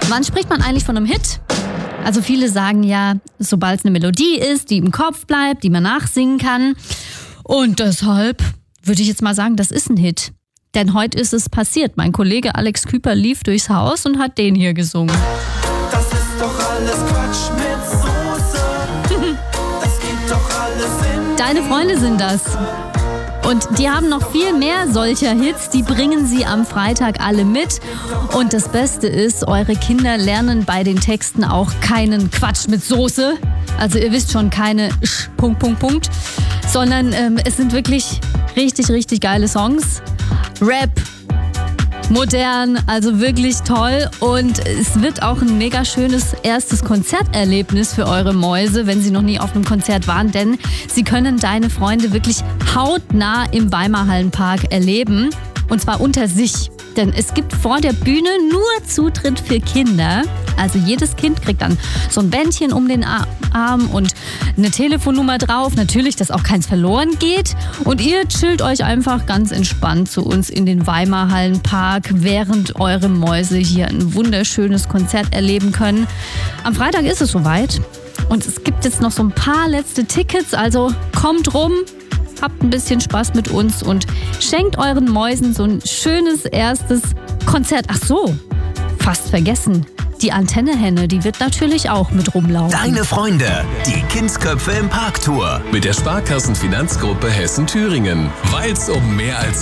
Wann spricht man eigentlich von einem Hit? Also viele sagen ja, sobald es eine Melodie ist, die im Kopf bleibt, die man nachsingen kann. Und deshalb würde ich jetzt mal sagen, das ist ein Hit. Denn heute ist es passiert. Mein Kollege Alex Küper lief durchs Haus und hat den hier gesungen. Das ist doch alles Quatsch mit Soße. Das gibt doch alles in. Deine Freunde sind das. Und die haben noch viel mehr solcher Hits, die bringen sie am Freitag alle mit. Und das Beste ist, eure Kinder lernen bei den Texten auch keinen Quatsch mit Soße. Also ihr wisst schon, keine sondern es sind wirklich richtig, richtig geile Songs. Rap, modern, also wirklich toll. Und es wird auch ein mega schönes erstes Konzerterlebnis für eure Mäuse, wenn sie noch nie auf einem Konzert waren. Denn sie können Deine Freunde wirklich hautnah im Weimar Hallenpark erleben. Und zwar unter sich. Denn es gibt vor der Bühne nur Zutritt für Kinder. Also jedes Kind kriegt dann so ein Bändchen um den Arm und eine Telefonnummer drauf. Natürlich, dass auch keins verloren geht. Und ihr chillt euch einfach ganz entspannt zu uns in den Weimar Hallenpark, während eure Mäuse hier ein wunderschönes Konzert erleben können. Am Freitag ist es soweit. Und es gibt jetzt noch so ein paar letzte Tickets. Also kommt rum. Habt ein bisschen Spaß mit uns und schenkt euren Mäusen so ein schönes erstes Konzert. Ach so, fast vergessen. Die Antennehenne, die wird natürlich auch mit rumlaufen. Deine Freunde, die Kindsköpfe im Parktour. Mit der Sparkassenfinanzgruppe Hessen-Thüringen. Weil's um mehr als